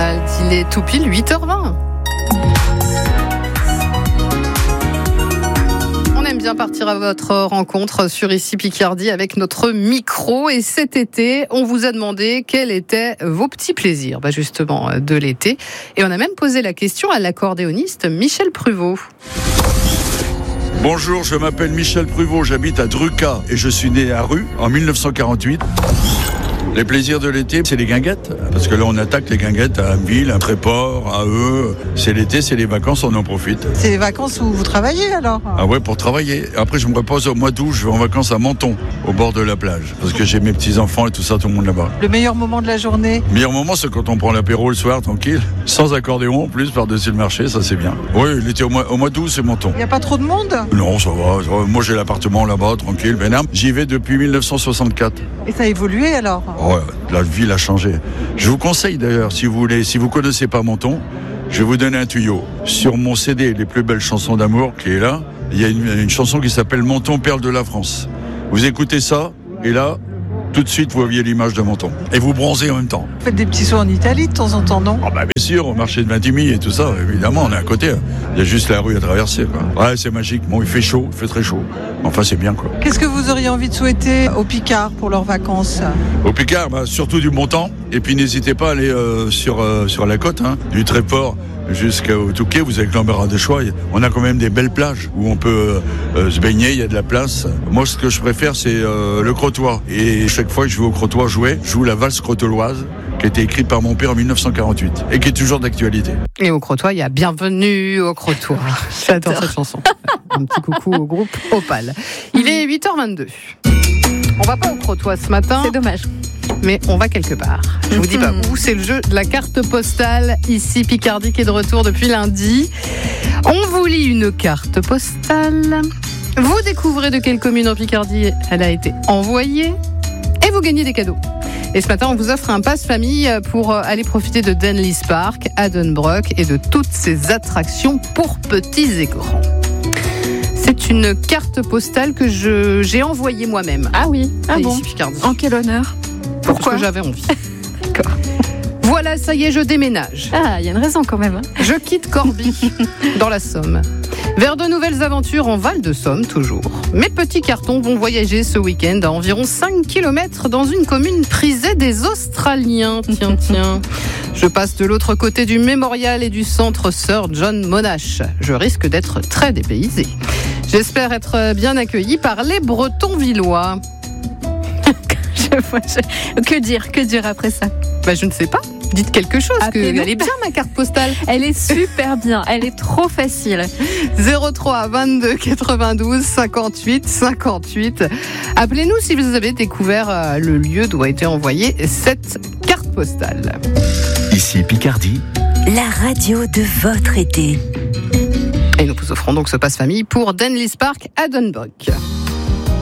Donald. Il est tout pile 8h20. On aime bien partir à votre rencontre sur Ici Picardie avec notre micro. Et cet été, on vous a demandé quels étaient vos petits plaisirs, justement, de l'été. Et on a même posé la question à l'accordéoniste Michel Pruvot. Bonjour, je m'appelle Michel Pruvot, j'habite à Druca et je suis né à Rue en 1948. Les plaisirs de l'été, c'est les guinguettes. Parce que là, on attaque les guinguettes à Abbeville, à Tréport, à Eux. C'est l'été, c'est les vacances, on en profite. C'est les vacances où vous travaillez alors ? Ah ouais, pour travailler. Après, je me repose au mois d'août, je vais en vacances à Menton, au bord de la plage. Parce que j'ai mes petits-enfants et tout ça, tout le monde là-bas. Le meilleur moment de la journée ? Le meilleur moment, c'est quand on prend l'apéro le soir, tranquille. Sans accordéon, en plus, par-dessus le marché, ça c'est bien. Oui, l'été au mois d'août, c'est Menton. Il n'y a pas trop de monde ? Non, ça va. Moi, j'ai l'appartement là-bas, tranquille, bénard. J'y vais depuis 1964. Et ça a évolué alors ? Ouais, la ville a changé. Je vous conseille d'ailleurs, si vous connaissez pas Menton, je vais vous donner un tuyau. Sur mon CD, les plus belles chansons d'amour qui est là, il y a une chanson qui s'appelle Menton, perle de la France. Vous écoutez ça, et là, tout de suite, vous voyez l'image de Menton. Et vous bronzez en même temps. Vous faites des petits sauts en Italie de temps en temps, non ? Ah bien sûr, au marché de Vintimille et tout ça, évidemment, on est à côté. Il y a juste la rue à traverser, quoi. Ouais, c'est magique. Bon, il fait chaud, il fait très chaud. Enfin, c'est bien, quoi. Qu'est-ce que vous auriez envie de souhaiter aux Picards pour leurs vacances ? Au Picard, surtout du bon temps. Et puis, n'hésitez pas à aller sur la côte, du Tréport jusqu'au Touquet, vous avez l'embarras des choix. On a quand même des belles plages où on peut se baigner, il y a de la place. Moi, ce que je préfère, c'est le Crotoy. Et chaque fois que je vais au Crotoy jouer, je joue la valse crotoloise qui a été écrite par mon père en 1948 et qui est toujours d'actualité. Et au Crotoy, il y a Bienvenue au Crotoy. J'adore cette chanson. Un petit coucou au groupe Opal. Il est 8h22. On va pas au Crotoy ce matin. C'est dommage. Mais on va quelque part. Je vous dis pas où, c'est le jeu de la carte postale. Ici Picardie qui est de retour depuis lundi. On vous lit une carte postale. Vous découvrez de quelle commune en Picardie elle a été envoyée. Et vous gagnez des cadeaux. Et ce matin, on vous offre un passe-famille pour aller profiter de Denlis Park, Addenbrooke et de toutes ces attractions pour petits et grands. C'est une carte postale que j'ai envoyée moi-même. Ah oui, Ici Picardie. En quel honneur ? Pourquoi ? Parce que j'avais envie. D'accord. Voilà, ça y est, je déménage. Ah, il y a une raison quand même. Je quitte Corbie, dans la Somme, vers de nouvelles aventures en Val-de-Somme, toujours. Mes petits cartons vont voyager ce week-end à environ 5 km dans une commune prisée des Australiens. Tiens. Je passe de l'autre côté du mémorial et du centre Sir John Monash. Je risque d'être très dépaysé. J'espère être bien accueilli par les Bretons-Villois. Que dire après ça ? Je ne sais pas. Dites quelque chose. Elle est bien, ma carte postale. Elle est super bien. Elle est trop facile. 03 22 92 58 58. Appelez-nous si vous avez découvert le lieu d'où a été envoyée cette carte postale. Ici Picardie, la radio de votre été. Et nous vous offrons donc ce passe-famille pour Denlis Park à Addenbrooke.